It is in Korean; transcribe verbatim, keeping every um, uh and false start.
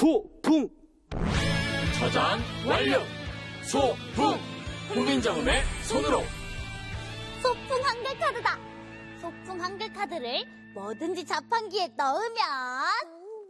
소풍. 저장 완료. 소풍. 국민정음의 손으로. 소풍 한글 카드다. 소풍 한글 카드를 뭐든지 자판기에 넣으면